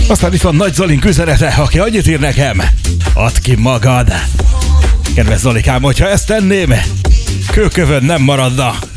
Aztán itt van Nagy Zolink üzenete, aki annyit ír nekem. Add ki magad. Kedves Zolikám, hogyha ezt tenném, kőkövön nem maradna.